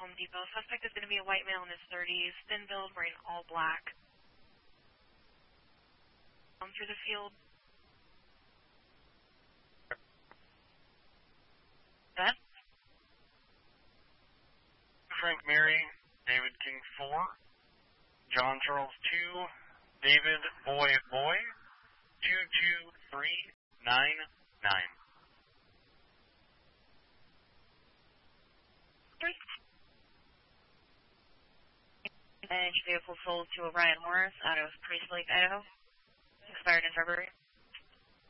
Home Depot. Suspect is going to be a white male in his 30s, thin build, wearing all black. Through the field. That? Frank Mary, David King 4, John Charles 2, David Boy 22399. And vehicle sold to Orion Morris out of Priest Lake, Idaho. Expired in February.